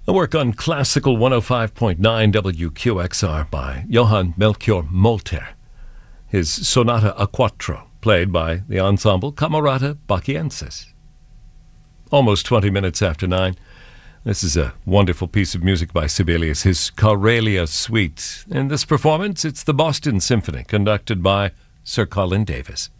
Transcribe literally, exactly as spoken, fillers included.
A work on Classical one oh five point nine W Q X R by Johann Melchior Molter. His Sonata a Quattro, played by the ensemble Camerata Bacchiensis. Almost twenty minutes after nine. This is a wonderful piece of music by Sibelius, his Karelia Suite. In this performance, it's the Boston Symphony, conducted by Sir Colin Davis.